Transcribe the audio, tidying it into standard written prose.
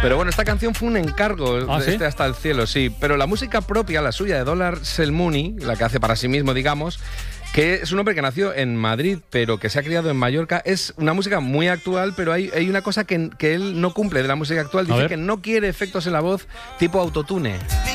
Pero bueno, esta canción fue un encargo ¿Sí? Hasta el cielo, sí. Pero la música propia, la suya de Dollar Selmouni, la que hace para sí mismo, digamos, que es un hombre que nació en Madrid, pero que se ha criado en Mallorca, es una música muy actual, pero hay una cosa que él no cumple de la música actual. Dice que no quiere efectos en la voz tipo autotune.